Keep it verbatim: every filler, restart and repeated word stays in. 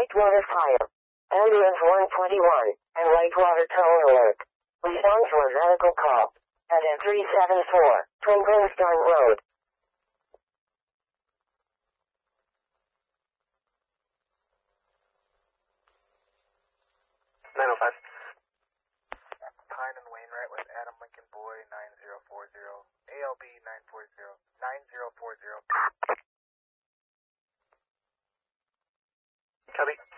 Whitewater Fire. Ambulance one twenty-one, and Whitewater Tow Alert. Respond to a medical call. At M three seven four, Twinkling Star Road. nine oh five. Pine and Wainwright with Adam Lincoln Boy nine zero four zero, A L B nine four zero, nine zero four zero. Copy.